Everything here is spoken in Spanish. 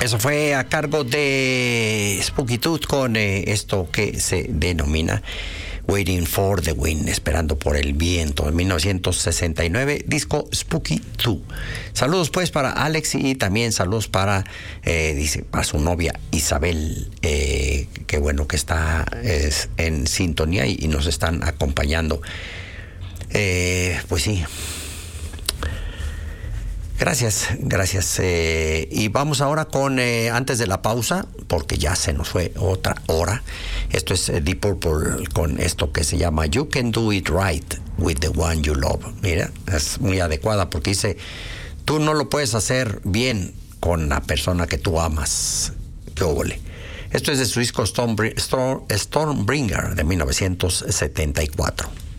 Eso fue a cargo de Spooky Tooth con esto que se denomina Waiting for the Wind, esperando por el viento, en 1969, disco Spooky Tooth. Saludos pues para Alex y también saludos para, dice, para su novia Isabel, qué bueno que está en sintonía y nos están acompañando. Pues sí. Gracias. Y vamos ahora con, antes de la pausa, porque ya se nos fue otra hora. Esto es Deep Purple con esto que se llama You Can Do It Right with the One You Love. Mira, es muy adecuada porque dice, tú no lo puedes hacer bien con la persona que tú amas. ¡Qué óvole! Esto es de su disco Stormbringer de 1974.